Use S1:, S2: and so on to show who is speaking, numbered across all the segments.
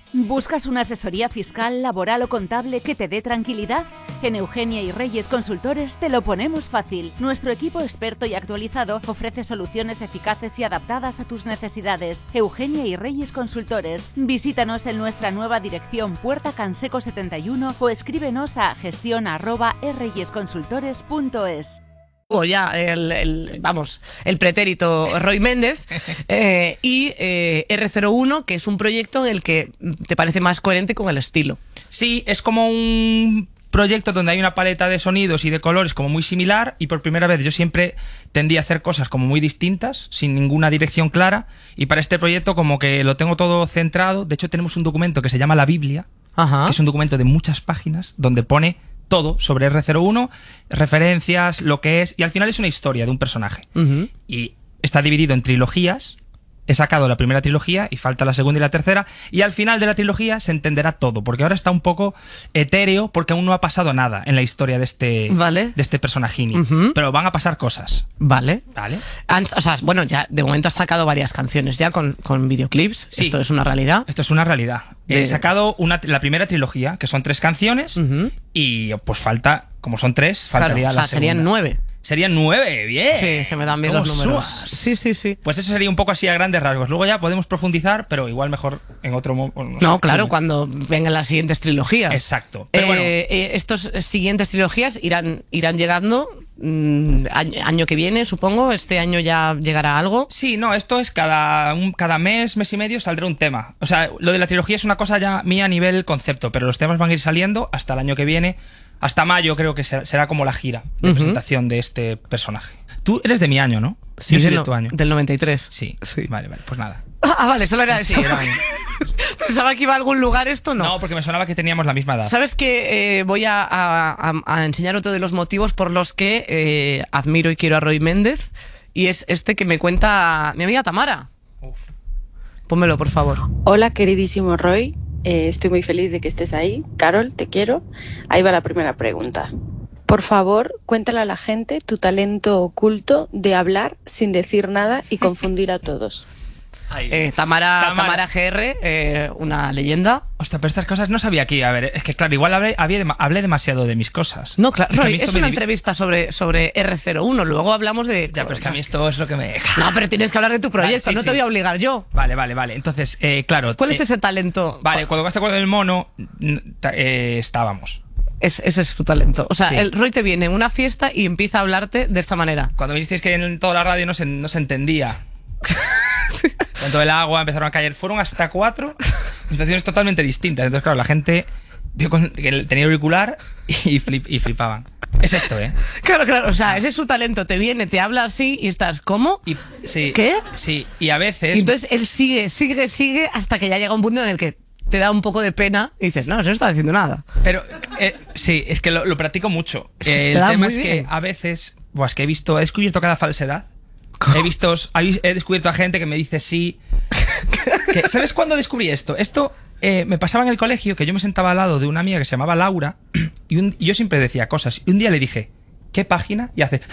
S1: ¿Buscas una asesoría fiscal, laboral o contable que te dé tranquilidad? En Eugenia y Reyes Consultores te lo ponemos fácil. Nuestro equipo experto y actualizado ofrece soluciones eficaces y adaptadas a tus necesidades. Eugenia y Reyes Consultores. Visítanos en nuestra nueva dirección Puerta Canseco 71 o escríbenos a gestión@reyesconsultores.es.
S2: O ya el pretérito Roy Méndez y R01, que es un proyecto en el que te parece más coherente con el estilo.
S3: Sí, es como un proyecto donde hay una paleta de sonidos y de colores como muy similar, y por primera vez yo siempre tendí a hacer cosas como muy distintas, sin ninguna dirección clara, y para este proyecto como que lo tengo todo centrado. De hecho tenemos un documento que se llama La Biblia, que es un documento de muchas páginas donde pone todo sobre R01, referencias, lo que es, y al final es una historia de un personaje. Y está dividido en trilogías. He sacado la primera trilogía y falta la segunda y la tercera, y al final de la trilogía se entenderá todo, porque ahora está un poco etéreo porque aún no ha pasado nada en la historia de este personajini. Pero van a pasar cosas.
S2: Vale.
S3: O
S2: sea, bueno, ya de momento has sacado varias canciones ya con videoclips.
S3: Sí.
S2: Esto es una realidad.
S3: Esto es una realidad. He sacado la primera trilogía, que son 3 canciones, y pues falta, como son 3, faltaría la segunda.
S2: Serían 9.
S3: Serían 9, bien.
S2: Sí, se me dan bien los números. Sí.
S3: Pues eso sería un poco así a grandes rasgos. Luego ya podemos profundizar, pero igual mejor en otro momento.
S2: No, claro, cuando vengan las siguientes trilogías.
S3: Exacto. Pero bueno,
S2: estos siguientes trilogías irán llegando año que viene, supongo. Este año ya llegará algo.
S3: Sí, no, esto es cada mes y medio saldrá un tema. O sea, lo de la trilogía es una cosa ya mía a nivel concepto, pero los temas van a ir saliendo hasta el año que viene. Hasta mayo creo que será como la gira de presentación de este personaje. Tú eres de mi año, ¿no?
S2: Sí,
S3: yo soy de tu año.
S2: Del 93.
S3: Sí. Vale, pues nada.
S2: Vale, solo era eso.
S3: Sí,
S2: Pensaba que iba a algún lugar esto, ¿no?
S3: No, porque me sonaba que teníamos la misma edad.
S2: ¿Sabes que voy a enseñar otro de los motivos por los que admiro y quiero a Roy Méndez? Y es este que me cuenta mi amiga Tamara. Pónmelo, por favor.
S4: Hola, queridísimo Roy. Estoy muy feliz de que estés ahí. Carol, te quiero. Ahí va la primera pregunta. Por favor, cuéntale a la gente tu talento oculto de hablar sin decir nada y confundir a todos.
S2: Tamara GR, una leyenda.
S3: Hostia, pero estas cosas no sabía aquí. A ver, es que claro, igual hablé demasiado de mis cosas.
S2: No, claro, Roy, es una entrevista sobre R01. Luego hablamos de...
S3: Ya, pero es que a mí esto es lo que me...
S2: No, pero tienes que hablar de tu proyecto, no te voy a obligar yo.
S3: Vale. Entonces, claro...
S2: ¿Cuál es ese talento?
S3: Vale, cuando vas a acuerdo del mono, estábamos.
S2: Ese es su talento. O sea, el Roy te viene en una fiesta y empieza a hablarte de esta manera.
S3: Cuando me dijisteis que en toda la radio no se entendía. Cuando el agua empezaron a caer, fueron hasta 4 situaciones totalmente distintas. Entonces, claro, la gente vio que tenía auricular y flipaban. Es esto, ¿eh?
S2: Claro, o sea, ese es su talento. Te viene, te habla así y estás, ¿cómo? ¿Qué?
S3: Sí, y a veces...
S2: Y entonces él sigue hasta que ya llega un punto en el que te da un poco de pena y dices, no se está diciendo nada.
S3: Pero, sí, es que lo practico mucho. El tema es que a veces, es que he descubierto cada falsedad. He descubierto a gente que me dice sí. ¿Sabes cuándo descubrí esto? Esto me pasaba en el colegio, que yo me sentaba al lado de una amiga que se llamaba Laura y yo siempre decía cosas. Y un día le dije, ¿qué página? Y hace...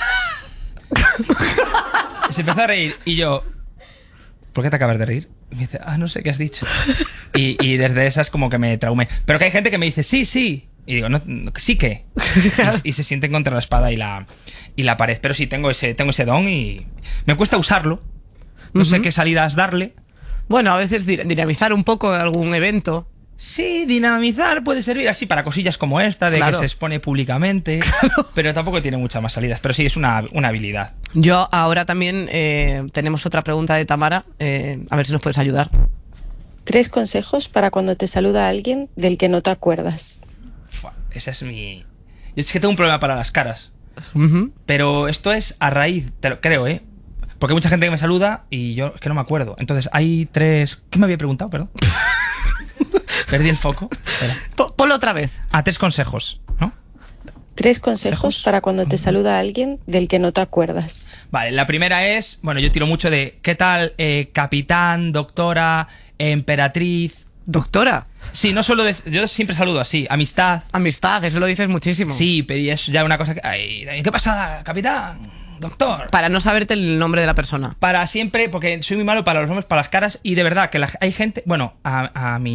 S3: y se empezó a reír. Y yo, ¿por qué te acabas de reír? Y me dice, no sé qué has dicho. Y desde esas como que me traumé. Pero que hay gente que me dice, sí. Y digo, no, sí que. Y se sienten contra la espada y la pared. Pero sí, tengo ese don y me cuesta usarlo. No sé qué salidas darle.
S2: Bueno, a veces dinamizar un poco algún evento.
S3: Sí, dinamizar puede servir así para cosillas como esta, de que se expone públicamente. Pero tampoco tiene muchas más salidas. Pero sí, es una habilidad.
S2: Yo ahora también tenemos otra pregunta de Tamara. A ver si nos puedes ayudar.
S4: 3 consejos para cuando te saluda alguien del que no te acuerdas.
S3: Esa es mi... Yo es que tengo un problema para las caras. Pero esto es a raíz, creo, porque hay mucha gente que me saluda y yo es que no me acuerdo. Entonces hay 3... ¿Qué me había preguntado? Perdón. Perdí el foco.
S2: Ponlo otra vez.
S3: 3 consejos, ¿no?
S4: 3 consejos para cuando te saluda alguien del que no te acuerdas.
S3: Vale, la primera es... Bueno, yo tiro mucho de... ¿Qué tal, capitán, doctora, emperatriz?
S2: ¿Doctora?
S3: Sí, no solo yo siempre saludo así. Amistad.
S2: Amistad, eso lo dices muchísimo.
S3: Sí, pero es ya una cosa que... ¿Qué pasa, capitán? Doctor.
S2: Para no saberte el nombre de la persona.
S3: Para siempre, porque soy muy malo para los nombres, para las caras. Y de verdad, que hay gente... Bueno, a mi